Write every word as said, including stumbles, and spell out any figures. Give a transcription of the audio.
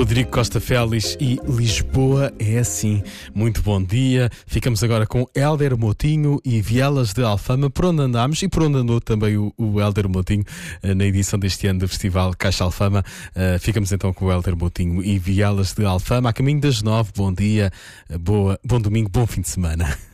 Rodrigo Costa Félix e Lisboa é assim. Muito bom dia. Ficamos agora com Hélder Moutinho e Vielas de Alfama, por onde andámos e por onde andou também o, o Hélder Moutinho na edição deste ano do Festival Caixa Alfama. Uh, ficamos então com o Hélder Moutinho e Vielas de Alfama a caminho das nove. Bom dia, boa, bom domingo, bom fim de semana.